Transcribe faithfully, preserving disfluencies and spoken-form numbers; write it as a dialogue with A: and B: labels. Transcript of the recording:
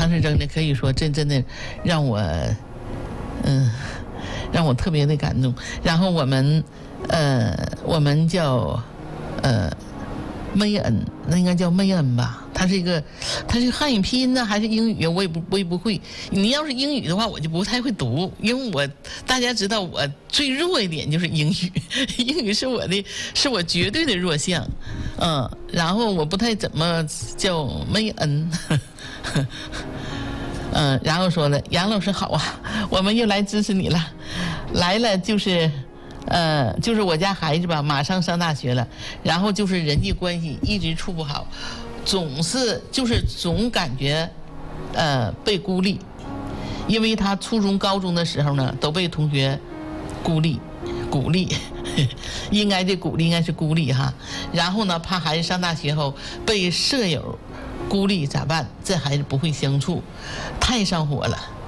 A: 唐氏症呢，可以说真真的让我，嗯，让我特别的感动。然后我们，呃，我们叫，呃，梅恩，那应该叫梅恩吧？它是一个，它是汉语拼音呢，还是英语？我也不，我也不会。你要是英语的话，我就不太会读，因为我大家知道我最弱一点就是英语，英语是我的，是我绝对的弱项，嗯，然后我不太怎么叫梅恩。嗯，然后说了，杨老师好啊，我们又来支持你了，来了就是，呃，就是我家孩子吧，马上上大学了，然后就是人际关系一直处不好，总是就是总感觉，呃，被孤立，因为他初中、高中的时候呢，都被同学孤立、鼓励，应该这鼓励应该是孤立哈，然后呢，怕孩子上大学后被舍友孤立咋办？这孩子不会相处，太上火了。